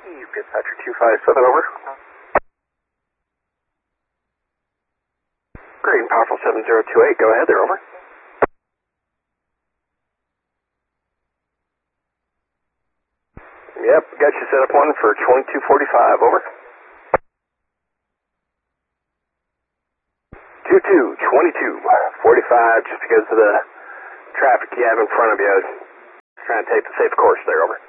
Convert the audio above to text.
Dispatcher 257, over. Great and powerful 7028, go ahead there, over. Yep, got you set up one for 2245, over. 2245, just because of the traffic you have in front of you. I was trying to take the safe course there, over.